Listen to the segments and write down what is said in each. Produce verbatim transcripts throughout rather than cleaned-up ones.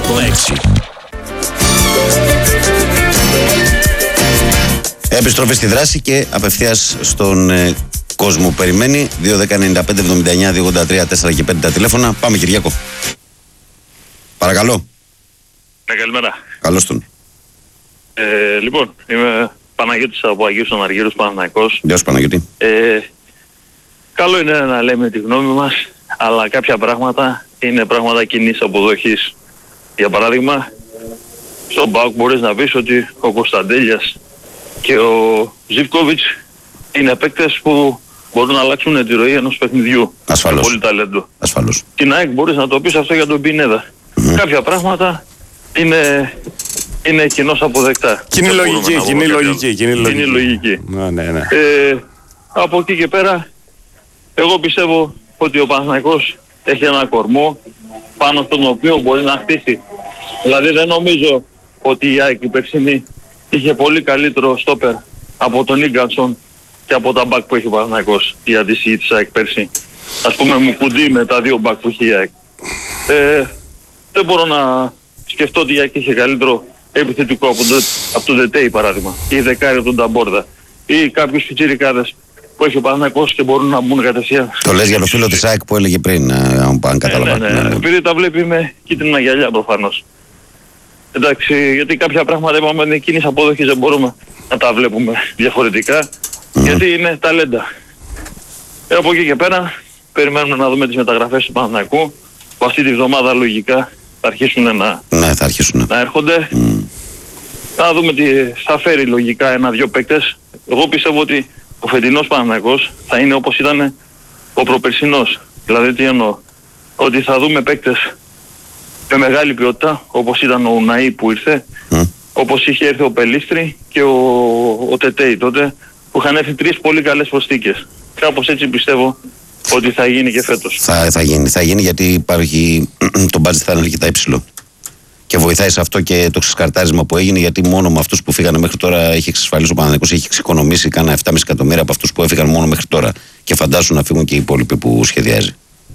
κόμμα έξι. Επιστροφή στη δράση και απευθείας στον ε, κόσμο που περιμένει. δύο δέκα ενενήντα πέντε εβδομήντα εννιά δύο ογδόντα τρία τέσσερα και πέντε τα τηλέφωνα. Πάμε, Κυριάκο. Παρακαλώ. Ναι, καλημέρα. Καλώς τον. Ε, λοιπόν, είμαι Παναγιώτης από Αγίους Αναργύρους, Παναθηναϊκός. Γεια σου, Παναγιώτη. Ε, καλό είναι να λέμε τη γνώμη μας, αλλά κάποια πράγματα είναι πράγματα κοινής αποδοχής. Για παράδειγμα, στον ΠΑΟΚ μπορείς να πεις ότι ο Κωνσταντέλιας και ο Ζιβκόβιτς είναι παίκτες που μπορούν να αλλάξουν τη ροή ενός παιχνιδιού. Ασφαλώς. Με πολύ ταλέντο. Ασφαλώς. Την ΑΕΚ μπορείς να το πεις αυτό για τον Πινέδα. Mm. Κάποια πράγματα είναι, είναι κοινώς αποδεκτά. Κοινή λογική, κοινή λογική, κοινή λογική. Ναι, ναι, ναι. Ε, από εκεί και πέρα, εγώ πιστεύω ότι ο Παναθηναϊκός έχει ένα κορμό πάνω στον οποίο μπορεί να χτίσει. Δηλαδή δεν νομίζω ότι η ΑΕΚ η περσινή είχε πολύ καλύτερο στόπερ από τον Ίγκανσον και από τα μπακ που έχει ο Παναθηναϊκός, η αντίστοιχη της ΑΕΚ πέρσι. Ας πούμε μου κουντί με τα δύο μπακ που έχει η ΑΕΚ. Ε, δεν μπορώ να σκεφτώ ότι η ΑΕΚ είχε καλύτερο επιθετικό από, το, από τον Δετέι παράδειγμα, ή δεκάρι τον Ταμπόρδα, ή κάποιους πιτσιρικάδες που έχει ο Παναθηναϊκός και μπορούν να μπουν κατευθείαν. Το λες για το φίλο της ΑΕΚ που έλεγε πριν, αν κατάλαβα. Ναι, ναι, ναι. Επειδή τα βλέπει με κίτρινα γυαλιά προφανώς. Εντάξει, γιατί κάποια πράγματα είπαμε είναι εκείνης απόδοχης, δεν μπορούμε να τα βλέπουμε διαφορετικά, mm. γιατί είναι ταλέντα. Ε, από εκεί και πέρα περιμένουμε να δούμε τις μεταγραφές του Παναθηναϊκού που αυτή τη βδομάδα λογικά θα αρχίσουν να, ναι, θα αρχίσουν. να έρχονται. Mm. Θα δούμε τι θα φέρει λογικά ένα-δυο παίκτες. Εγώ πιστεύω ότι ο φετινός Παναθηναϊκός θα είναι όπως ήταν ο προπερσινός. Δηλαδή τι εννοώ, ότι θα δούμε παίκτες με μεγάλη ποιότητα, όπως ήταν ο Ουναή που ήρθε, mm. όπως είχε έρθει ο Πελίστρη και ο, ο Τετέι τότε, που είχαν έρθει τρεις πολύ καλές προσθήκες. Κάπως έτσι πιστεύω ότι θα γίνει και φέτος. Θα, θα γίνει, θα γίνει γιατί υπάρχει, το μπάτζετ θα είναι αρκετά υψηλό. Και βοηθάει σε αυτό και το ξεσκαρτάρισμα που έγινε, γιατί μόνο με αυτούς που φύγανε μέχρι τώρα έχει εξασφαλίσει ο Παναθηναϊκός, έχει εξοικονομήσει κάνα επτά κόμμα πέντε εκατομμύρια από αυτούς που έφυγαν μόνο μέχρι τώρα. Και φαντάσου να φύγουν και οι υπόλοιποι που σχεδιάζει.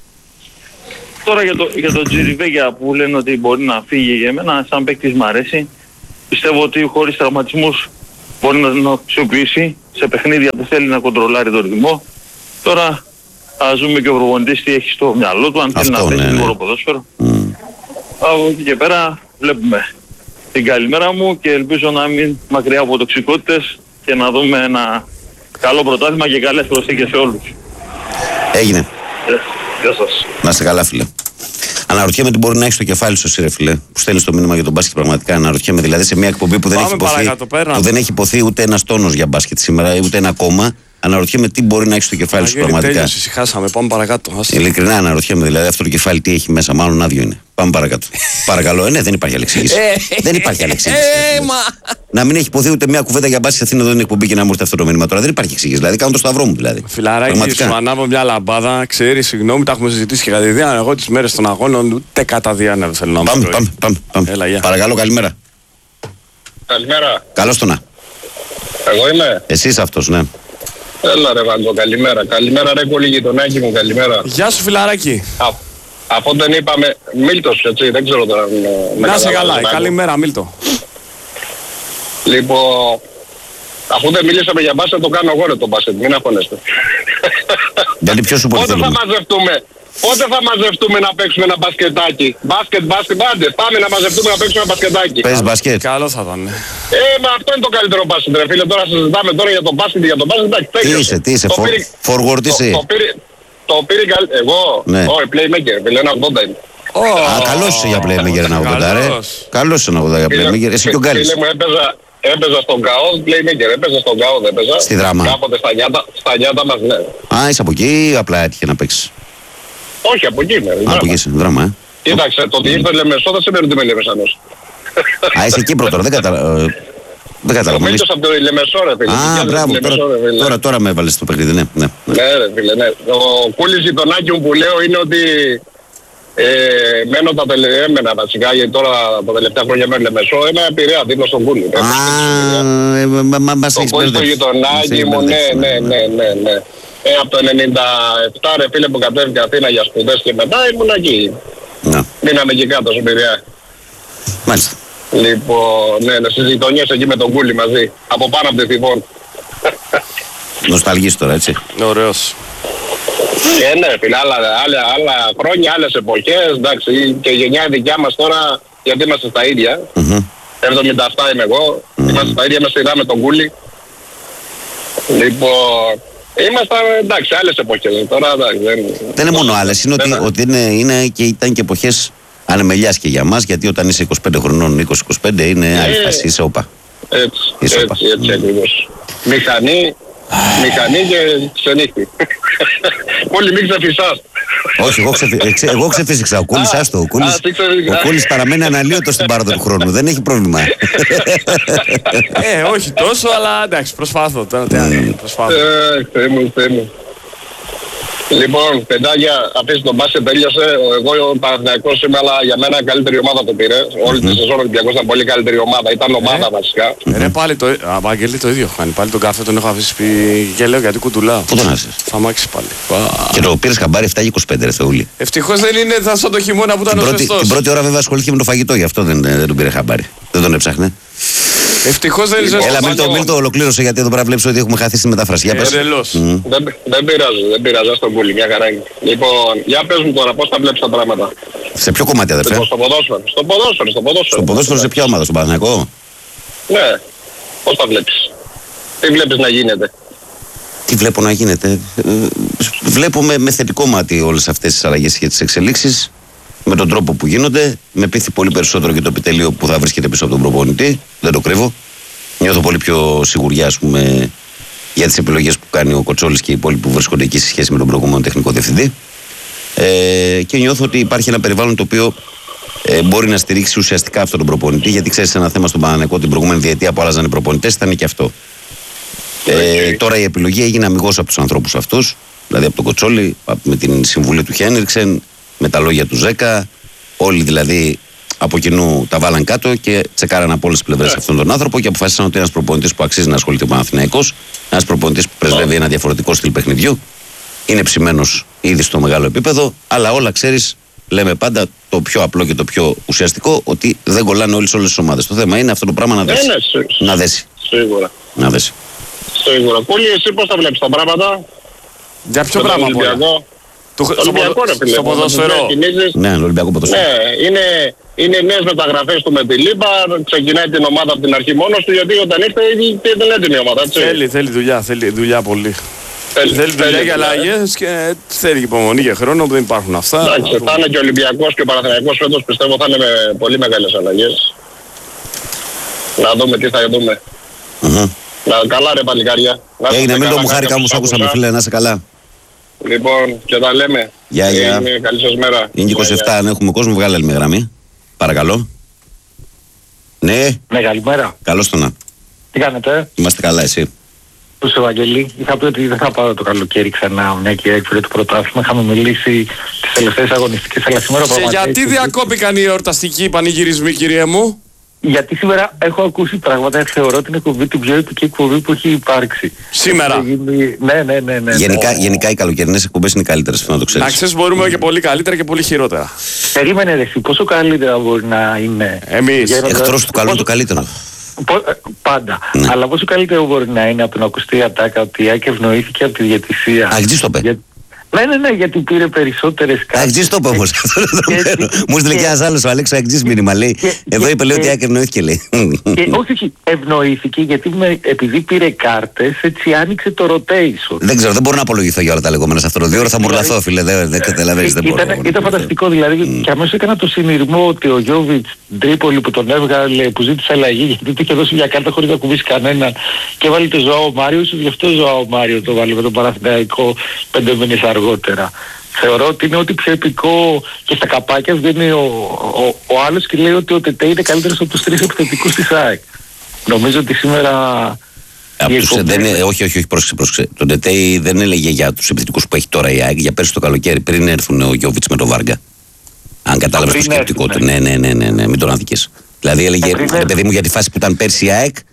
Τώρα για, το, για τον Τζιριβέγια που λένε ότι μπορεί να φύγει, για μένα σαν παίκτης μ' αρέσει. Πιστεύω ότι χωρίς τραυματισμούς μπορεί να τον αξιοποιήσει σε παιχνίδια που θέλει να κοντρολάρει τον ρυθμό. Τώρα ας δούμε και ο προπονητής τι έχει στο μυαλό του, αν θέλει να παίξει λίγο ποδόσφαιρο. Mm. Από εκεί και πέρα βλέπουμε την καλημέρα μου και ελπίζω να μην μακριά από τοξικότητες και να δούμε ένα καλό πρωτάθλημα και καλές προσθήκες σε όλους. Έγινε. Γεια σας. Να είστε καλά, φίλε. Αναρωτιέμαι τι μπορεί να έχει στο κεφάλι σου, ρε φίλε, που στέλνει το μήνυμα για τον μπάσκετ. Πραγματικά αναρωτιέμαι. Δηλαδή σε μια εκπομπή που δεν, έχει υποθεί, που δεν έχει υποθεί ούτε ένα τόνος για μπάσκετ σήμερα, ούτε ένα κόμμα. Αναρωτιέμαι τι μπορεί να έχει στο κεφάλι σου πραγματικά. Τέλειωσε, ησυχάσαμε. Πάμε παρακάτω. Ειλικρινά αναρωτιέμαι. Δηλαδή αυτό το κεφάλι τι έχει μέσα, μάλλον άδειο είναι. Πάμε παρακάτω. Παρακαλώ. Ε, ναι, δεν υπάρχει άλλη εξήγηση. δεν υπάρχει άλλη εξήγηση. Να μην έχει υποθεί ούτε μια κουβέντα για μπάσκετ Αθήνα εδώ είναι εκπομπή και να μου έρθει αυτό το μήνυμα τώρα. Δεν υπάρχει εξήγηση. Δηλαδή κάνω το σταυρό μου δηλαδή. Φιλαράκι, σου ανάβω μια λαμπάδα. Ξέρει, συγγνώμη, τα έχουμε συζητήσει και κατηδίαν. Εγώ τις μέρες των αγώνων ούτε κατά διάνα θέλω να πάμε. Πάμε, πάμε, πάμε. Έλα, παρακαλώ, καλημέρα. Καλημέρα. Καλώς το να. Εγώ είμαι. Εσύ αυτός, ναι. Έλα ρε Βαντζο, καλημέρα. Καλημέρα ρε πολύ γειτονάκι μου, καλημέρα. Γεια σου φιλαράκι. Α, από δεν είπαμε, Μίλτος έτσι, δεν ξέρω τώρα. Να σε καλά, καλημέρα Μίλτο. Λοιπόν, αφού δεν μιλήσαμε για μπάσκετ, το κάνω εγώ ρε το μπάσκετ, μην αγχώνεστε. Γιατί ποιος σου μπορεί Πότε θα μαζευτούμε, πότε θα μαζευτούμε να παίξουμε ένα μπασκετάκι. Μπάσκετ, μπάσκετ, άντε, πάμε να μαζευτούμε να παίξουμε ένα μπασκετάκι. Πες μπασκετ. Καλό θα ήταν. Ε, μα αυτό είναι το καλύτερο μπάσκετ ρε φίλε, τώρα συζητάμε τώρα για το μπάσκετ, για το μπάσκετ, εντάξει, τι είσαι, τι είσαι, forward είσαι. Το πήρε καλ... εγώ, όχι, playmaker, φίλε, ένα ογδόντα είναι. Α, καλός είσαι για playmaker ένα ογδόντα ρε. Καλός είσαι ένα ογδόντα για playmaker, εσύ και ο Γκάλης. Έπαιζα στον ΚΑΟΔ, playmaker, έπαιζα στον ΚΑΟΔ, έπαιζα. Στη δράμα. Κάποτε στα νιάτα, στα νιάτα μας, ναι. Α, είσαι από εκεί ή απλά έτυχε να παίξεις? Όχι, από εκεί είμαι. Α, από εκεί είσαι, δράμα, ε. Κοίταξε, το ότι ήρθε Λεμεσό δεν σημαίνει ότι είμαι Λεμεσανός. Α, είσαι εκεί πρώτο, δεν κατάλαβα. Δεν κατάλαβα. Ο Μίλτος από το Λεμεσό, ρε φίλε. Α, μπράβο, τώρα, τώρα, τώρα με έβαλες στο παιχνίδι, ναι. Ναι, ναι ρε φίλε, ναι. Ο Κούλης γειτονάκι μου που λέω είναι ότι Ε, μένω τα τελευταία βασικά, γιατί τώρα τα τελευταία χρόνια μένω Λεμεσό, ένα Πειραιά δίπλα στον Κούλη. Α, μας έχεις μπερδεύσει. Το Κούλη στο γειτονάκι μου, ναι, ναι, ναι, ναι, ναι. Ε, από το ενενήντα επτά ρε φίλε που κατέβηκα Αθήνα για σπουδές και μετά ήμουν εκεί. Μείναμε εκεί κάτω στον Πειραιά. Μάλιστα. Λοιπόν, ναι, ναι, στις γειτονιές εκεί με τον Κούλι μαζί. Από πάνω από τη Θηβών. Νοσταλγείς τώρα, έτσι. Ωραίος. Ε, ναι, φίλε, άλλα, άλλα, άλλα χρόνια, άλλες εποχές, εντάξει, και η γενιά δικιά μας τώρα, γιατί είμαστε στα ίδια. Mm-hmm. εβδομήντα επτά είμαι εγώ, mm-hmm. είμαστε στα ίδια με σειρά με τον Κούλι. Λοιπόν, είμαστε, εντάξει, άλλες εποχές, τώρα εντάξει, δεν... Δεν είναι μόνο άλλες, είναι ότι, ότι είναι, είναι και, ήταν και εποχές ανεμελιάς και για μας, γιατί όταν είσαι είκοσι πέντε χρονών, είκοσι είκοσι πέντε είναι άλλη φάση, είσαι όπα. Έτσι, έτσι, έτσι, έτσι ακριβώς. Μηχανή, μηχανή και ξενύχτη. Πολύ μην ξεφυσάς. Όχι, εγώ, ξεφυ... ξε... εγώ ξεφύσηξα. Ο Κούλης άστο. Ο Κούλης, ο Κούλης παραμένει αναλύωτος στην πάροδο του χρόνου. Δεν έχει πρόβλημα. Ε, όχι τόσο, αλλά εντάξει, προσπάθω. Τώρα τι άλλο, προσπάθω. Ε, Θεέ μου, Θεέ μου. Λοιπόν, παιδάκια, αφήστε τον μπάσκετ, τέλειωσε. Εγώ ο Παναθηναϊκός είμαι, αλλά για μένα καλύτερη ομάδα το πήρε. Όλη τη σεζόν ο Ολυμπιακός ήταν πολύ καλύτερη ομάδα. Ήταν ομάδα βασικά. Ε, πάλι το, α, Βαγγέλη, το ίδιο έχω κάνει. Πάλι τον καφέ τον έχω αφήσει πει και λέω γιατί κουτουλάω. Πού τον άφησες? Θα μάξει πάλι. Και το πήρες χαμπάρι επτά και είκοσι πέντε, ρε Θεούλη. Ευτυχώς δεν είναι θα σαν το χειμώνα που ήταν ο ζεστός. Την πρώτη ώρα βέβαια ασχολήθηκε με το φαγητό, γι' αυτό δεν, δεν τον πήρε χαμπάρι. Δεν τον έψαχνε. Ευτυχώς δεν είναι ζεστός. Έλα, μην το, μην το ολοκλήρωσε, γιατί εδώ πέρα βλέπεις ότι έχουμε χαθεί στη μετάφραση. Για πες. Ε, mm. δεν, δεν πειράζει, δεν πειράζει στον Κούλι, μια χαρά είναι. Λοιπόν, για πες μου τώρα πώς θα βλέπεις τα πράγματα. Σε ποιο κομμάτι, αδερφέ? Λοιπόν, στο ποδόσφαιρο, στο ποδόσφαιρο, στο ποδόσφαιρο. Στο ποδόσφαιρο σε ποια ομάδα, στον Παναθηναϊκό? Ναι, πώς τα βλέπεις? Τι βλέπεις να γίνεται? Τι βλέπω να γίνεται? Βλέπω με, με θετικό μάτι όλες αυτές τις αλλαγές και τις εξελίξεις. Με τον τρόπο που γίνονται, με πείθει πολύ περισσότερο και το επιτελείο που θα βρίσκεται πίσω από τον προπονητή. Δεν το κρύβω. Νιώθω πολύ πιο σιγουριά, ας πούμε, για τις επιλογές που κάνει ο Κοτσόλης και οι υπόλοιποι που βρίσκονται εκεί σε σχέση με τον προηγούμενο τεχνικό διευθυντή. Ε, και νιώθω ότι υπάρχει ένα περιβάλλον το οποίο ε, μπορεί να στηρίξει ουσιαστικά αυτόν τον προπονητή. Γιατί ξέρεις, ένα θέμα στον Παναθηναϊκό την προηγούμενη διετία που άλλαζαν οι προπονητές ήταν και αυτό. Ε, τώρα η επιλογή έγινε αμιγώς από τους ανθρώπους αυτούς, δηλαδή από τον Κοτσόλη, με την συμβουλή του Χένριξεν, με τα λόγια του Ζέκα. Όλοι δηλαδή από κοινού τα βάλαν κάτω και τσεκάραν από όλες τις πλευρές αυτόν τον άνθρωπο και αποφάσισαν ότι ένας προπονητής που αξίζει να ασχολείται με ο Παναθηναϊκός, ένας προπονητής που πρεσβεύει ένα διαφορετικό στυλ παιχνιδιού, είναι ψημένος ήδη στο μεγάλο επίπεδο, αλλά όλα ξέρεις, λέμε πάντα το πιο απλό και το πιο ουσιαστικό, ότι δεν κολλάνε όλες όλες τις ομάδες. Το θέμα είναι αυτό το πράγμα να δέσει. Ναι, να δέσει. Σίγουρα. Να δέσει. Σίγουρα. Κούλη, εσύ πώς τα βλέπεις τα πράγματα? Για ποιο πράγμα? Το Ολυμπιακό, ρε φίλε. Στο ποδοσφαιρό. Ναι, το Ολυμπιακό ποδοσφαιρό. Ναι, είναι, είναι νέες μεταγραφές του με τη Λίμπα. Ξεκινάει την ομάδα από την αρχή μόνος του, γιατί όταν ήρθε δεν είναι έτοιμη η ομάδα. Έτσι. Θέλει, θέλει δουλειά, θέλει δουλειά πολύ. Θέλει, θέλει δουλειά για αλλαγές και θέλει και υπομονή για χρόνο που δεν υπάρχουν αυτά. Εντάξει, θα είναι και ο Ολυμπιακός και ο Παναθηναϊκός φέτος, πιστεύω θα είναι με πολύ μεγάλες αλλαγές. Να δούμε τι θα δούμε. Mm-hmm. Να, καλά ρε παλικάρια. Έγινε, μην το μου χάρηκα μου, σ' άκουσα φίλε, να είσαι καλά. Λοιπόν, και τα λέμε. Γεια, γεια. Καλή σας μέρα. Είναι είκοσι επτά, αν έχουμε κόσμο, βγάλε άλλη μια γραμμή. Παρακαλώ. Ναι. Ναι, καλημέρα. Καλώς το να. Τι κάνετε? Είμαστε καλά, εσύ? Πώς είσαι, Βαγγέλη? Είχα πει ότι δεν θα πάω το καλοκαίρι ξανά, μια και έκφερε το πρωτάθλημα. Είχαμε μιλήσει τις τελευταίες αγωνιστικές, αλλά σήμερα πραγματικά... Γιατί διακόπηκαν οι εορταστικοί πανηγυρισμοί, κύριε μου? Γιατί σήμερα έχω ακούσει πράγματα, θεωρώ την εκπομπή την πιο επική εκπομπή που έχει υπάρξει. Σήμερα. Ναι, ναι, ναι, ναι. Γενικά, γενικά οι καλοκαιρινές εκπομπές είναι καλύτερες, να το ξέρεις. Να ξέρεις, μπορούμε και πολύ καλύτερα και πολύ χειρότερα. Περίμενε ρε εσύ, πόσο καλύτερα μπορεί να είναι? Εμείς. Εχθρός του καλού το καλύτερο. Πάντα. Ναι. Αλλά πόσο καλύτερο μπορεί να είναι από την ακουστή ατάκα ότι η ΑΕΚ ευνοήθηκε από τη διαιτησία? Αγγλής το πέ. Ναι, ναι, ναι, γιατί πήρε περισσότερες κάρτες. Αγγλής το είπε όμως. Μου στείλε και ένας άλλος ο Αλέξο Αγγλής μήνυμα, λέει. Εδώ είπε, λέει ότι η ΑΕΚ ευνοήθηκε, λέει. Όχι, όχι, ευνοήθηκε γιατί επειδή πήρε κάρτες, έτσι άνοιξε το rotation. Δεν ξέρω, δεν μπορώ να απολογηθώ για όλα τα λεγόμενα σε αυτό το δύο ώρα, θα μορλαθώ, φίλε, δεν καταλαβαίνεις, δεν μπορώ. Ήταν φανταστικό, δηλαδή, και αμέσως έκανα το συνειρμό ότι ο Γιώβιτς Τρίπολη που τον έβγαλε, που ζήτησε αλλαγή, γιατί του είχε δώσει μια κάρτα χωρίς να κουμπίσει κανέναν και βάλει το Ζωάο Μάριο, ίσως γι' αυτό Ζωάο Μάριο το βάλει με τον Παναθηναϊκό πέντε μήνες αργότερα. Θεωρώ ότι είναι ό,τι πιο επικό και στα καπάκια βγαίνει ο, ο, ο άλλος και λέει ότι ο Τετέ είναι καλύτερος από τους τρεις επιθετικούς της ΑΕΚ. Νομίζω ότι σήμερα... Από τους, εκπομπή... δεν είναι, όχι, όχι, όχι, πρόσεξε, πρόσεξε. Το Τετέ δεν έλεγε για τους επιθετικούς που έχει τώρα η ΑΕΚ, για πέρσι το καλοκαίρι, πριν έρθουν ο Γιώβιτς με τον Βάργα. Αν κατάλαβες το σκεπτικό του. Ναι, ναι, ναι, ναι, ναι, μην τον αδικείς. Δηλαδή έλεγε, ρε παιδί μου, για τη φάση που ήταν πέρσι η ΑΕΚ,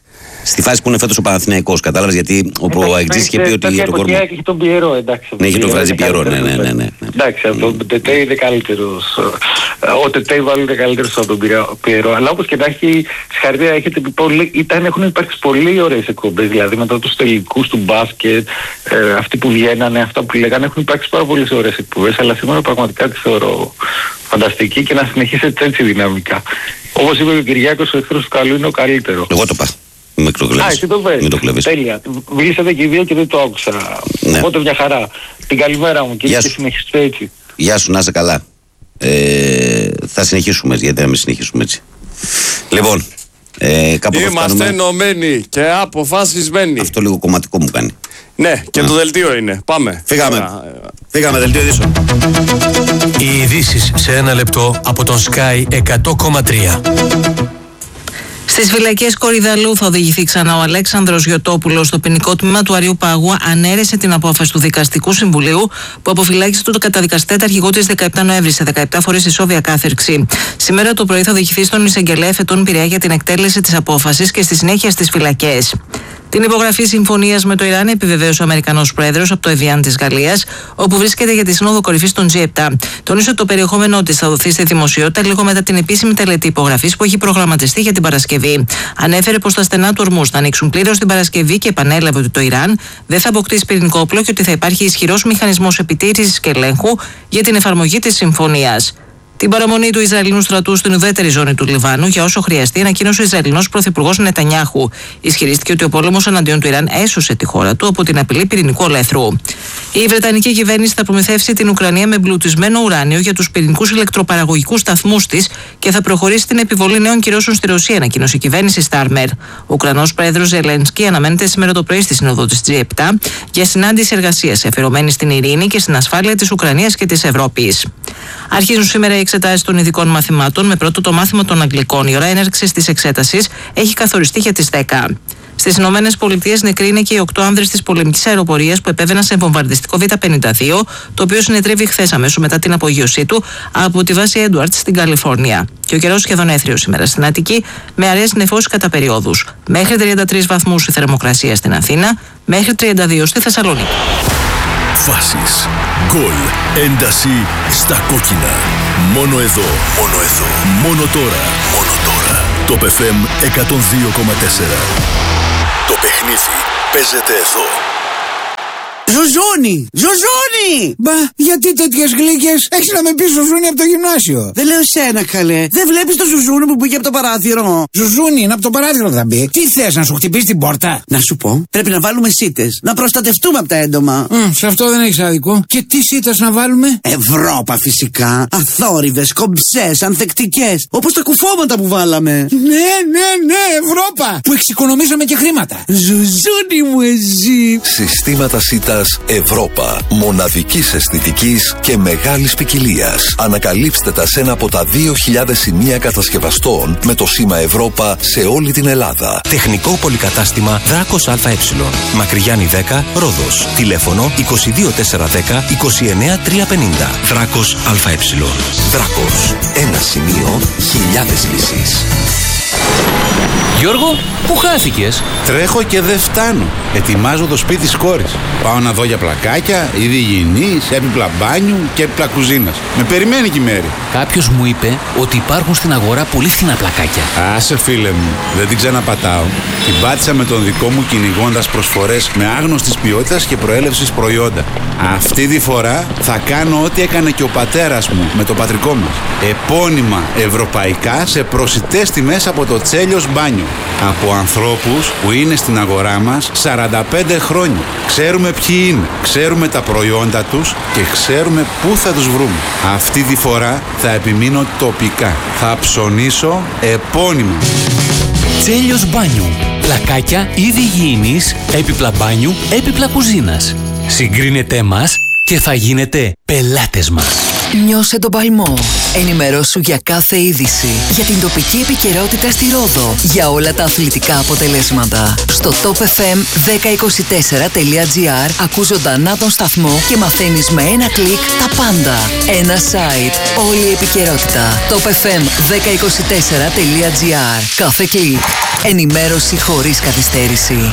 Στη φάση που είναι φέτος ο Παναθηναϊκός, κατάλαβες, γιατί ο προαγητής είχε πει ότι για τον κορμό. Είχε τον Πιερό, εντάξει. Ναι, είχε τον Βραζί Πιερό, ναι, ναι, ναι, ναι. Εντάξει, ο Τετέ είναι καλύτερος. Ο Τετέ βάλει είναι καλύτερος από τον Πιερό. Αλλά όπως και να έχει, συγχαρητήρια, έχετε πει πολύ, ήταν, έχουν υπάρξει πολύ ωραίες εκπομπές, δηλαδή μετά τους τελικούς του μπάσκετ, ε, αυτοί που βγαίνανε, αυτά που λέγανε, έχουν υπάρξει πάρα πολλές ωραίες εκπομπές, αλλά σήμερα πραγματικά τη θεωρώ φανταστική και να συνεχίσετε έτσι δυναμικά. Όπως είπε ο Κυριάκος, ο εχθρός του καλού είναι ο καλύτερος. Εγώ το είπα. Μην το κλέβεις. Τέλεια. Μιλήσατε και οι δύο και δεν το άκουσα. Ναι. Οπότε μια χαρά. Την καλημέρα μου και συνεχίστε έτσι. Γεια σου, να είσαι καλά. Ε, θα συνεχίσουμε έτσι, γιατί να μην συνεχίσουμε έτσι. Λοιπόν, ε, κάπου είμαστε ενωμένοι και αποφασισμένοι. Αυτό λίγο κομματικό μου κάνει. Ναι, και Α. το δελτίο είναι. Πάμε. Φύγαμε. Α, Φύγαμε, δελτίο ειδήσεων. Οι ειδήσεις σε ένα λεπτό από τον Sky εκατό κόμμα τρία. Στις φυλακές Κορυδαλού θα οδηγηθεί ξανά ο Αλέξανδρος Γιωτόπουλος. Στο ποινικό τμήμα του Αριού Πάγου ανέρεσε την απόφαση του Δικαστικού Συμβουλίου που αποφυλάκησε τον καταδικαστέτα αρχηγό της δεκαεπτά Νοέμβρη σε δεκαεπτά φορές ισόβια κάθερξη. Σήμερα το πρωί θα οδηγηθεί στον εισαγγελέα Εφετών Πειραιά για την εκτέλεση της απόφασης και στη συνέχεια στις φυλακές. Την υπογραφή συμφωνίας με το Ιράν επιβεβαίωσε ο Αμερικανός Πρόεδρος από το Εβιάν της Γαλλίας, όπου βρίσκεται για τη Σύνοδο Κορυφής των τζι επτά. Τόνισε ότι το περιεχόμενό της θα δοθεί στη δημοσιότητα λίγο μετά την επίσημη τελετή υπογραφής που έχει προγραμματιστεί για την Παρασκευή. Ανέφερε πως τα στενά του ορμούς θα ανοίξουν πλήρως την Παρασκευή και επανέλαβε ότι το Ιράν δεν θα αποκτήσει πυρηνικό όπλο και ότι θα υπάρχει ισχυρός μηχανισμός επιτήρησης και ελέγχου για την εφαρμογή της συμφωνίας. Την παραμονή του Ισραηλινού στρατού στην ουδέτερη ζώνη του Λιβάνου για όσο χρειαστεί, ανακοίνωσε ο Ισραηλινός πρωθυπουργός Νετανιάχου. Ισχυρίστηκε ότι ο πόλεμος εναντίον του Ιράν έσωσε τη χώρα του από την απειλή πυρηνικού ολέθρου. Η Βρετανική κυβέρνηση θα προμηθεύσει την Ουκρανία με εμπλουτισμένο ουράνιο για τους πυρηνικούς ηλεκτροπαραγωγικούς σταθμούς της και θα προχωρήσει στην επιβολή νέων κυρώσεων στη Ρωσία, ανακοίνωσε η κυβέρνηση Στάρμερ. Ο Ουκρανός πρόεδρος Ζελένσκι αναμένεται σήμερα το πρωί στη Σύνοδο της τζι επτά για συνάντηση εργασίας αφιερωμένη στην ειρήνη και στην ασφάλεια της Ουκρανίας και της Ευρώπης. Αρχίζουν σήμερα οι εξετάσεις των ειδικών μαθημάτων με πρώτο το μάθημα των Αγγλικών. Η ώρα έναρξης της εξέτασης έχει καθοριστεί για τις δέκα. Στις Ηνωμένες Πολιτείες νεκροί είναι και οι οκτώ άνδρες της πολεμικής αεροπορίας που επέβαιναν σε βομβαρδιστικό Β πενήντα δύο, το οποίο συνετρεύει χθες αμέσως μετά την απογείωσή του από τη βάση Έντουαρτς στην Καλιφόρνια. Και ο καιρός σχεδόν έθριος σήμερα στην Αττική, με αραιές νεφώσεις κατά περιόδους. Μέχρι τριάντα τρεις βαθμούς η θερμοκρασία στην Αθήνα, μέχρι τριάντα δύο στη Θεσσαλονίκη. Φάσεις, γκολ, ένταση στα κόκκινα. Μόνο εδώ, μόνο εδώ, μόνο τώρα, μόνο τώρα. Το εφ εμ εκατόν δύο κόμμα τέσσερα. Το παιχνίδι παίζεται εδώ. Ζουζούνι! Ζουζούνι! Μπα, γιατί τέτοιες γλύκες? Έχεις να με πεις Ζουζούνι από το γυμνάσιο. Δεν λέω σένα, καλέ. Δεν βλέπεις το Ζουζούνι που πήγε από το παράθυρο? Ζουζούνι, είναι από το παράθυρο θα μπει. Τι θες, να σου χτυπήσει την πόρτα? Να σου πω, πρέπει να βάλουμε σίτες. Να προστατευτούμε από τα έντομα. Mm, σε αυτό δεν έχεις άδικο. Και τι σίτες να βάλουμε? Ευρώπα φυσικά. Αθόρυβες, κομψές, ανθεκτικές. Όπως τα κουφώματα που βάλαμε. Ναι, ναι, ναι, Ευρώπα. Που εξοικονομήσαμε και χρήματα. Ζουζούνι μου, εσύ. Συστήματα σίτα Ευρώπα. Μοναδικής αισθητικής και μεγάλης ποικιλίας. Ανακαλύψτε τα σε ένα από τα δύο χιλιάδες σημεία κατασκευαστών με το σήμα Ευρώπα σε όλη την Ελλάδα. Τεχνικό πολυκατάστημα Δράκος ΑΕ. Μακρυγιάννη δέκα, Ρόδος. Τηλέφωνο είκοσι δύο τετρακόσια δέκα είκοσι εννέα τριακόσια πενήντα. Δράκος ΑΕ. Δράκος. Ένα σημείο, χιλιάδες λύσεις. Γιώργο, πού χάθηκες? Τρέχω και δεν φτάνω. Ετοιμάζω το σπίτι της κόρης. Πάω να δω για πλακάκια, είδη υγιεινής, έπιπλα μπάνιου και έπιπλα κουζίνας. Με περιμένει και η Μέρη. Κάποιος μου είπε ότι υπάρχουν στην αγορά πολύ φθηνά πλακάκια. Άσε φίλε μου, δεν την ξαναπατάω. Την πάτησα με τον δικό μου κυνηγώντας προσφορές με άγνωστης ποιότητας και προέλευσης προϊόντα. Αυτή τη φορά θα κάνω ό,τι έκανε και ο πατέρας μου με το πατρικό μας. Επώνυμα ευρωπαϊκά σε προσιτές τιμές από το Τσέλιος Μπάνιο. Από ανθρώπους που είναι στην αγορά μας σαράντα πέντε χρόνια. Ξέρουμε ποιοι είναι, ξέρουμε τα προϊόντα τους και ξέρουμε πού θα τους βρούμε. Αυτή τη φορά θα επιμείνω τοπικά. Θα ψωνίσω επώνυμα. Τσέλιος Μπάνιου. Πλακάκια είδη υγιεινής, έπιπλα μπάνιου, έπιπλα κουζίνας. Συγκρίνετε μας και θα γίνετε πελάτες μας. Νιώσε τον παλμό. Ενημερώσου για κάθε είδηση. Για την τοπική επικαιρότητα στη Ρόδο. Για όλα τα αθλητικά αποτελέσματα. Στο top f m δέκα είκοσι τέσσερα τελεία τζι άρ ακούς ζωντανά τον σταθμό και μαθαίνεις με ένα κλικ τα πάντα. Ένα site. Όλη η επικαιρότητα. top f m δέκα είκοσι τέσσερα τελεία τζι άρ. Κάθε κλικ. Ενημέρωση χωρίς καθυστέρηση.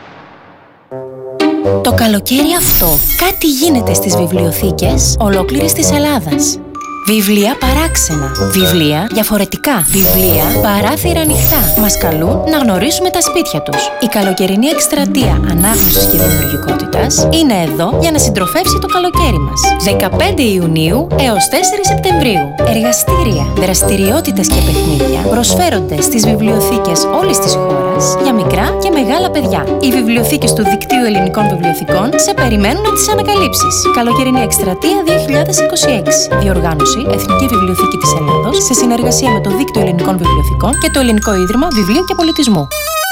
Το καλοκαίρι αυτό κάτι γίνεται στις βιβλιοθήκες ολόκληρης της Ελλάδας. Βιβλία παράξενα. Βιβλία διαφορετικά. Βιβλία παράθυρα ανοιχτά. Μας καλούν να γνωρίσουμε τα σπίτια τους. Η καλοκαιρινή εκστρατεία ανάγνωσης και δημιουργικότητας είναι εδώ για να συντροφεύσει το καλοκαίρι μας. δεκαπέντε Ιουνίου έως τέσσερις Σεπτεμβρίου. Εργαστήρια, δραστηριότητες και παιχνίδια προσφέρονται στις βιβλιοθήκες όλης της χώρας για μικρά και μεγάλα παιδιά. Οι βιβλιοθήκες του Δικτύου Ελληνικών Βιβλιοθηκών σε περιμένουν να τις ανακαλύψεις. Καλοκαιρινή εκστρατεία δύο χιλιάδες είκοσι έξι. Διοργάνωση Εθνική Βιβλιοθήκη της Ελλάδος σε συνεργασία με το Δίκτυο Ελληνικών Βιβλιοθηκών και το Ελληνικό Ίδρυμα Βιβλίου και Πολιτισμού.